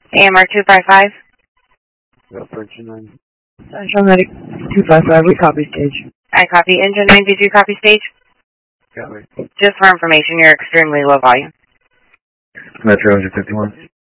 AMR 255. Got French 9. Central Medic 255, we copy stage. I copy. Engine 9, did you copy stage? Got me. Just for information, you're extremely low volume. Metro 151.